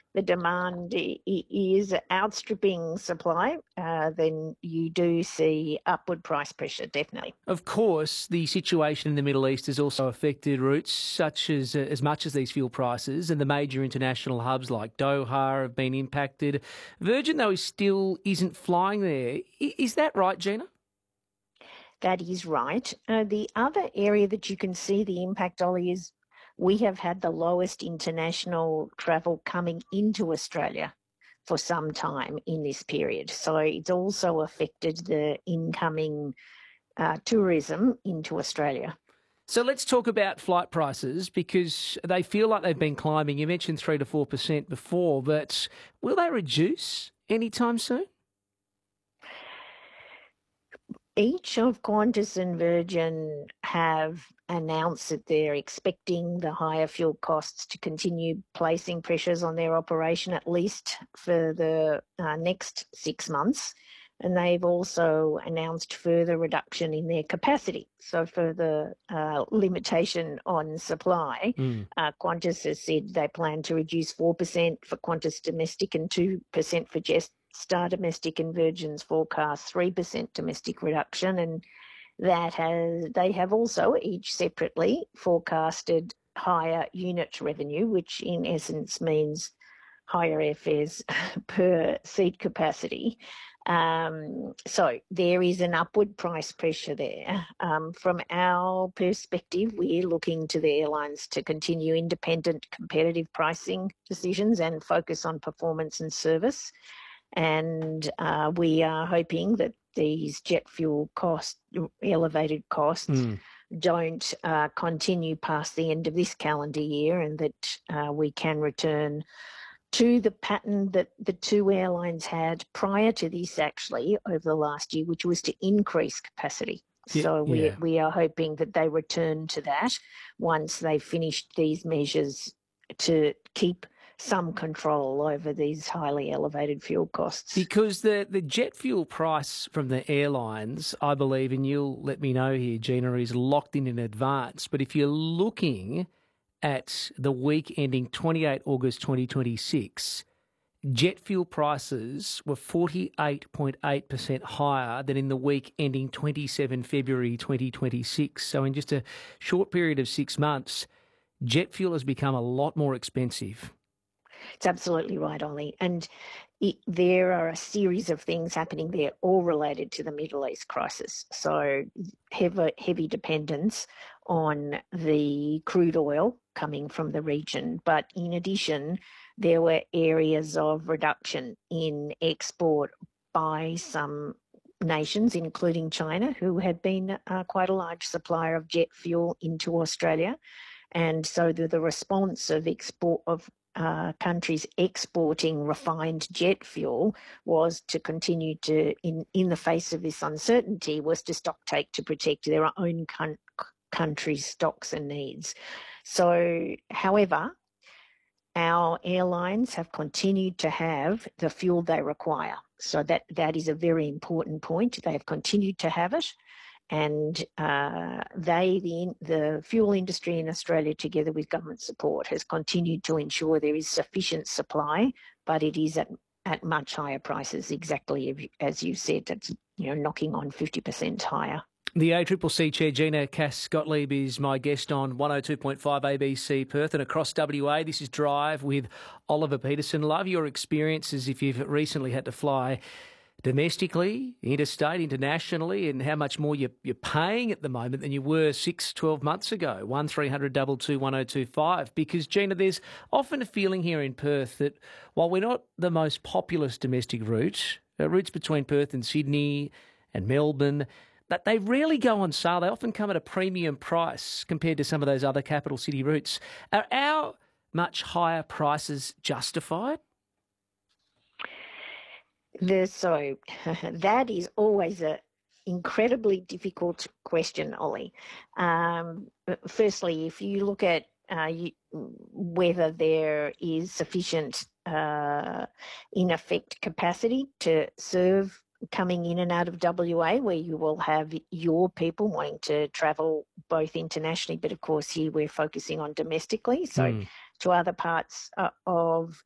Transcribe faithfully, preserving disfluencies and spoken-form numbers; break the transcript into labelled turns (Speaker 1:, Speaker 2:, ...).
Speaker 1: the demand is outstripping supply, uh, then you do see upward price pressure, definitely.
Speaker 2: Of course, the situation in the Middle East has also affected routes such as uh, as much as these fuel prices, and the major international hubs like Doha have been impacted. Virgin, though, is still isn't flying there. I- is that right, Gina?
Speaker 1: That is right. Uh, the other area that you can see the impact, Ollie, is we have had the lowest international travel coming into Australia for some time in this period. So it's also affected the incoming uh, tourism into Australia.
Speaker 2: So let's talk about flight prices because they feel like they've been climbing. You mentioned three to four percent before, but will they reduce anytime soon?
Speaker 1: Each of Qantas and Virgin have announced that they're expecting the higher fuel costs to continue placing pressures on their operation at least for the uh, next six months. And they've also announced further reduction in their capacity. So for the uh, limitation on supply, mm. uh, Qantas has said they plan to reduce four percent for Qantas domestic and two percent for Jetstar domestic, and Virgin's forecast three percent domestic reduction. And that has they have also each separately forecasted higher unit revenue, which in essence means higher airfares per seat capacity. Um, so there is an upward price pressure there. Um, from our perspective, we're looking to the airlines to continue independent competitive pricing decisions and focus on performance and service. And uh, we are hoping that these jet fuel costs, elevated costs, mm. don't uh, continue past the end of this calendar year, and that uh, we can return to the pattern that the two airlines had prior to this, actually, over the last year, which was to increase capacity. Yeah, so we yeah. we are hoping that they return to that once they've finished these measures to keep some control over these highly elevated fuel costs.
Speaker 2: Because the, the jet fuel price from the airlines, I believe, and you'll let me know here, Gina, is locked in in advance. But if you're looking at the week ending twenty-eighth of August twenty twenty-six, jet fuel prices were forty-eight point eight percent higher than in the week ending twenty-seventh of February twenty twenty-six. So in just a short period of six months, jet fuel has become a lot more expensive.
Speaker 1: It's absolutely right, Ollie. And it, there are a series of things happening there, all related to the Middle East crisis. So heavy, heavy dependence on the crude oil coming from the region. But in addition, there were areas of reduction in export by some nations, including China, who had been uh, quite a large supplier of jet fuel into Australia. And so the, the response of export of Uh, countries exporting refined jet fuel was to continue to, in, in the face of this uncertainty, was to stock take to protect their own con- country's stocks and needs. So, however, our airlines have continued to have the fuel they require. So that, that is a very important point. They have continued to have it. And uh, they, the, the fuel industry in Australia, together with government support, has continued to ensure there is sufficient supply, but it is at, at much higher prices, exactly as you said. That's, you know, knocking on fifty percent higher.
Speaker 2: The A C C C Chair, Gina Cass-Gottlieb, is my guest on one oh two point five A B C Perth and across W A. This is Drive with Oliver Peterson. Love your experiences if you've recently had to fly domestically, interstate, internationally, and how much more you're, you're paying at the moment than you were six, twelve months ago. one three hundred two two one oh two five. Because, Gina, there's often a feeling here in Perth that while we're not the most populous domestic route, uh, routes between Perth and Sydney and Melbourne, that they rarely go on sale. They often come at a premium price compared to some of those other capital city routes. Are our much higher prices justified?
Speaker 1: The, so that is always a incredibly difficult question, Ollie. Um, firstly, if you look at uh, you, whether there is sufficient, uh, in effect, capacity to serve coming in and out of W A, where you will have your people wanting to travel both internationally, but of course here we're focusing on domestically. So mm. to other parts uh, of